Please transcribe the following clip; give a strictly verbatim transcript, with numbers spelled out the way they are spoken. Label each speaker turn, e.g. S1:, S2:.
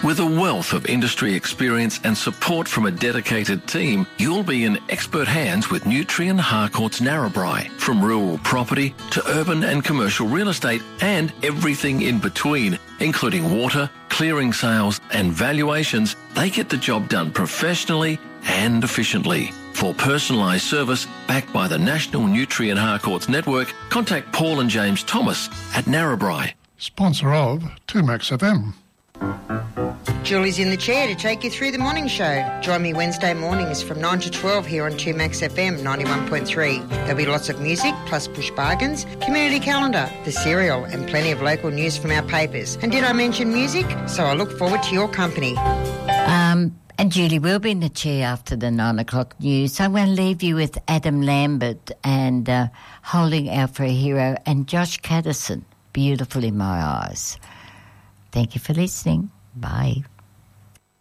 S1: With a wealth of industry experience and support from a dedicated team, you'll be in expert hands with Nutrien Harcourts Narrabri. From rural property to urban and commercial real estate and everything in between, including water, clearing sales and valuations, they get the job done professionally and efficiently. For personalised service backed by the National Nutrien Harcourts Network, contact Paul and James Thomas at Narrabri.
S2: Sponsor of two Max F M.
S3: Julie's in the chair to take you through the morning show. Join me Wednesday mornings from nine to twelve here on two Max F M ninety-one point three. There'll be lots of music, plus push bargains, community calendar, the cereal and plenty of local news from our papers. And did I mention music? So I look forward to your company.
S4: Um, and Julie will be in the chair after the nine o'clock news. So I'm going to leave you with Adam Lambert and uh, Holding Out for a Hero and Josh Caddison, Beautiful in My Eyes. Thank you for listening. Bye.